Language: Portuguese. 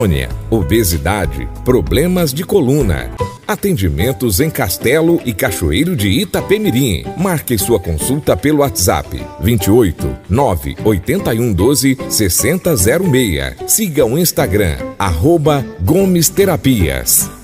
obesidade, problemas de coluna. Atendimentos em Castelo e Cachoeiro de Itapemirim. Marque sua consulta pelo WhatsApp 28 981 12 6006. Siga o Instagram @Gomes Terapias.